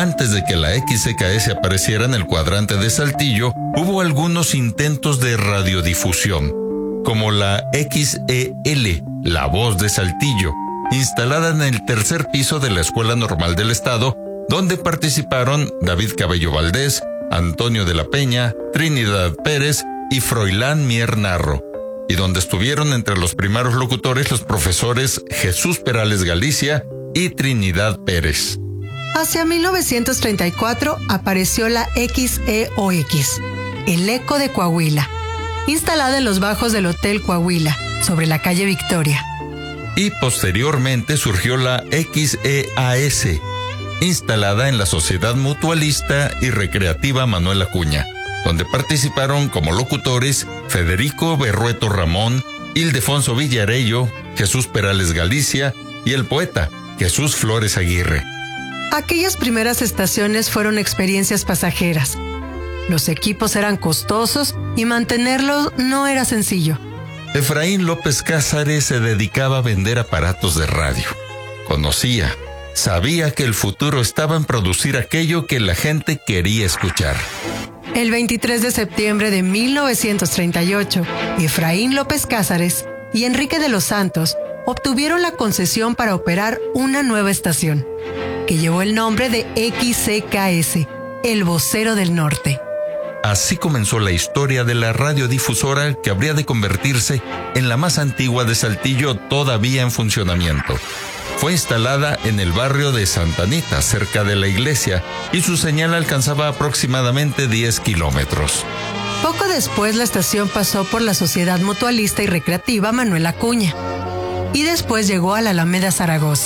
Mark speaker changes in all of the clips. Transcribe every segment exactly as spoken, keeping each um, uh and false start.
Speaker 1: antes de que la X C K S apareciera en el cuadrante de Saltillo, hubo algunos intentos de radiodifusión, como la X E L, La Voz de Saltillo, instalada en el tercer piso de la Escuela Normal del Estado, donde participaron David Cabello Valdés, Antonio de la Peña, Trinidad Pérez y Froilán Mier Narro, y donde estuvieron entre los primeros locutores los profesores Jesús Perales Galicia y Trinidad Pérez.
Speaker 2: Hacia mil novecientos treinta y cuatro apareció la X E O X, El Eco de Coahuila, instalada en los bajos del Hotel Coahuila, sobre la calle Victoria.
Speaker 1: Y posteriormente surgió la X E A S, instalada en la Sociedad Mutualista y Recreativa Manuel Acuña, donde participaron como locutores Federico Berrueto Ramón, Ildefonso Villarello, Jesús Perales Galicia y el poeta Jesús Flores Aguirre.
Speaker 2: Aquellas primeras estaciones fueron experiencias pasajeras. Los equipos eran costosos y mantenerlos no era sencillo.
Speaker 1: Efraín López Cázares se dedicaba a vender aparatos de radio. Conocía, sabía que el futuro estaba en producir aquello que la gente quería escuchar.
Speaker 2: El veintitrés de septiembre de mil novecientos treinta y ocho, Efraín López Cázares y Enrique de los Santos obtuvieron la concesión para operar una nueva estación, que llevó el nombre de X C K S, El Vocero del Norte.
Speaker 1: Así comenzó la historia de la radiodifusora que habría de convertirse en la más antigua de Saltillo todavía en funcionamiento. Fue instalada en el barrio de Santa Anita, cerca de la iglesia, y su señal alcanzaba aproximadamente diez kilómetros.
Speaker 2: Poco después la estación pasó por la Sociedad Mutualista y Recreativa Manuel Acuña, y después llegó a la Alameda Zaragoza.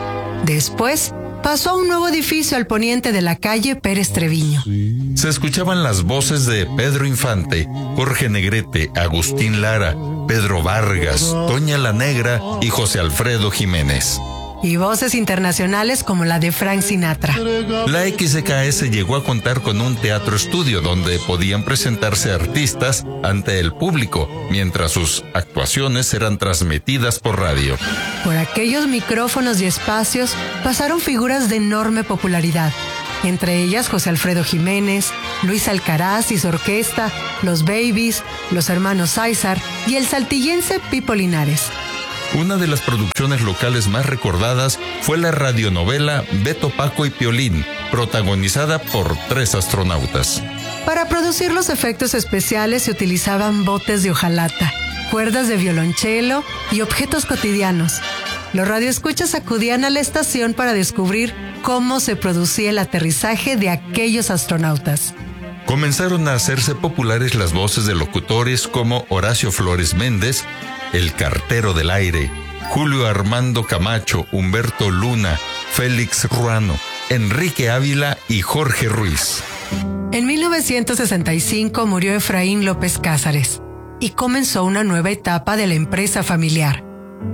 Speaker 2: Después pasó a un nuevo edificio al poniente de la calle Pérez Treviño.
Speaker 1: Se escuchaban las voces de Pedro Infante, Jorge Negrete, Agustín Lara, Pedro Vargas, Toña la Negra y José Alfredo Jiménez.
Speaker 2: Y voces internacionales como la de Frank Sinatra.
Speaker 1: La X C K S llegó a contar con un teatro estudio donde podían presentarse artistas ante el público, mientras sus actuaciones eran transmitidas por radio.
Speaker 2: Por aquellos micrófonos y espacios pasaron figuras de enorme popularidad, entre ellas José Alfredo Jiménez, Luis Alcaraz y su orquesta, los Babies, los hermanos César y el saltillense Pipo Linares.
Speaker 1: Una de las producciones locales más recordadas fue la radionovela Beto, Paco y Piolín, protagonizada por tres astronautas.
Speaker 2: Para producir los efectos especiales se utilizaban botes de hojalata, cuerdas de violonchelo y objetos cotidianos. Los radioescuchas acudían a la estación para descubrir cómo se producía el aterrizaje de aquellos astronautas.
Speaker 1: Comenzaron a hacerse populares las voces de locutores como Horacio Flores Méndez, El Cartero del Aire, Julio Armando Camacho, Humberto Luna, Félix Ruano, Enrique Ávila y Jorge Ruiz.
Speaker 2: En mil novecientos sesenta y cinco murió Efraín López Cázares y comenzó una nueva etapa de la empresa familiar.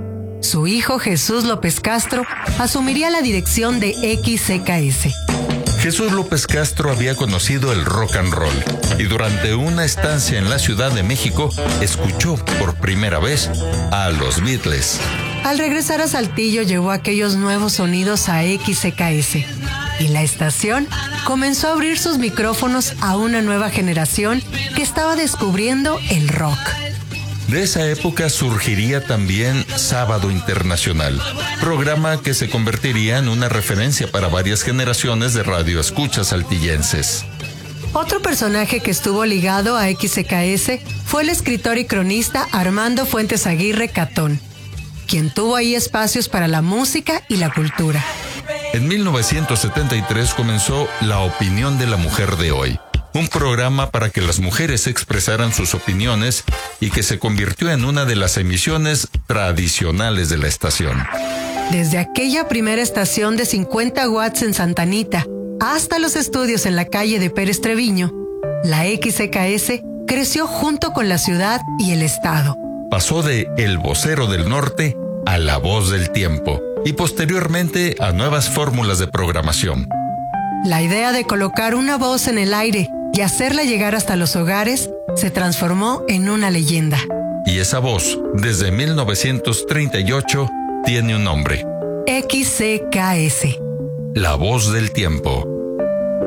Speaker 2: Su hijo Jesús López Castro asumiría la dirección de X C K S.
Speaker 1: Jesús López Castro había conocido el rock and roll y durante una estancia en la Ciudad de México escuchó por primera vez a los Beatles.
Speaker 2: Al regresar a Saltillo llevó aquellos nuevos sonidos a X C K S y la estación comenzó a abrir sus micrófonos a una nueva generación que estaba descubriendo el rock.
Speaker 1: De esa época surgiría también Sábado Internacional, programa que se convertiría en una referencia para varias generaciones de radioescuchas saltillenses.
Speaker 2: Otro personaje que estuvo ligado a X C K S fue el escritor y cronista Armando Fuentes Aguirre Catón, quien tuvo ahí espacios para la música y la cultura.
Speaker 1: En mil novecientos setenta y tres comenzó La Opinión de la Mujer de Hoy, un programa para que las mujeres expresaran sus opiniones y que se convirtió en una de las emisiones tradicionales de la estación.
Speaker 2: Desde aquella primera estación de cincuenta watts en Santa Anita hasta los estudios en la calle de Pérez Treviño, la X C K S creció junto con la ciudad y el estado.
Speaker 1: Pasó de El Vocero del Norte a La Voz del Tiempo y posteriormente a nuevas fórmulas de programación.
Speaker 2: La idea de colocar una voz en el aire y hacerla llegar hasta los hogares se transformó en una leyenda.
Speaker 1: Y esa voz, desde mil novecientos treinta y ocho, tiene un nombre.
Speaker 2: X C K S.
Speaker 1: La Voz del Tiempo.